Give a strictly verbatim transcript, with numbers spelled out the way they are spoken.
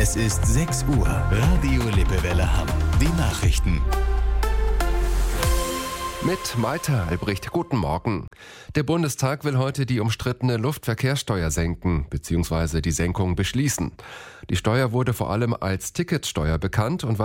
Es ist sechs Uhr. Radio Lippewelle Hamm. Die Nachrichten. Mit Malte Albrecht, guten Morgen. Der Bundestag will heute die umstrittene Luftverkehrssteuer senken bzw. die Senkung beschließen. Die Steuer wurde vor allem als Ticketsteuer bekannt und war